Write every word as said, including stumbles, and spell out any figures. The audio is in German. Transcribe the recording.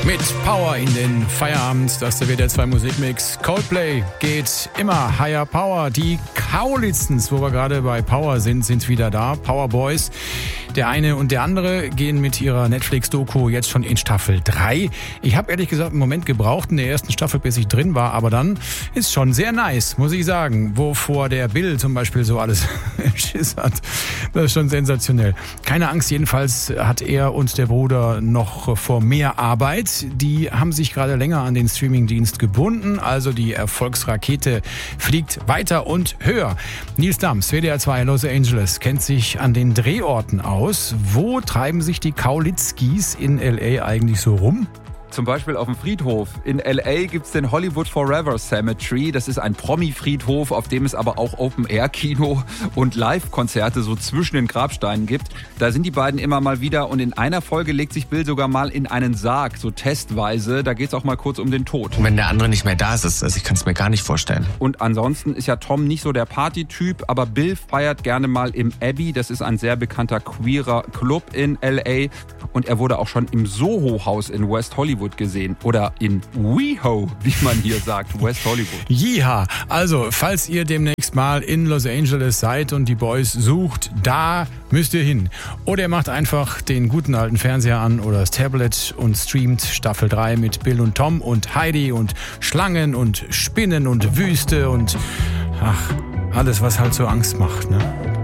Mit Power in den Feierabend, das ist der W D R zwei Musikmix. Coldplay geht immer higher Power. Die Kaulitzens, wo wir gerade bei Power sind, sind wieder da. Power Boys. Der eine und der andere gehen mit ihrer Netflix-Doku jetzt schon in Staffel drei. Ich habe ehrlich gesagt einen Moment gebraucht in der ersten Staffel, bis ich drin war, aber dann ist schon sehr nice, muss ich sagen. Wovor der Bill zum Beispiel so alles Schiss hat, das ist schon sensationell. Keine Angst, jedenfalls hat er und der Bruder noch vor mehr Arbeit. Die haben sich gerade länger an den Streamingdienst gebunden, also die Erfolgsrakete fliegt weiter und höher. Nils Dams, W D R zwei Los Angeles, kennt sich an den Drehorten aus. Wo treiben sich die Kaulitzkis in L A eigentlich so rum? Zum Beispiel auf dem Friedhof. In L A gibt's den Hollywood Forever Cemetery. Das ist ein Promi-Friedhof, auf dem es aber auch Open-Air-Kino und Live-Konzerte so zwischen den Grabsteinen gibt. Da sind die beiden immer mal wieder und in einer Folge legt sich Bill sogar mal in einen Sarg, so testweise. Da geht's auch mal kurz um den Tod. Und wenn der andere nicht mehr da ist, also ich kann es mir gar nicht vorstellen. Und ansonsten ist ja Tom nicht so der Partytyp, aber Bill feiert gerne mal im Abbey. Das ist ein sehr bekannter queerer Club in L A. Und er wurde auch schon im Soho-Haus in West Hollywood gesehen. Oder in WeHo, wie man hier sagt, West Hollywood. Jiha, also falls ihr demnächst mal in Los Angeles seid und die Boys sucht, da müsst ihr hin. Oder ihr macht einfach den guten alten Fernseher an oder das Tablet und streamt Staffel drei mit Bill und Tom und Heidi und Schlangen und Spinnen und Wüste und ach, alles, was halt so Angst macht, ne?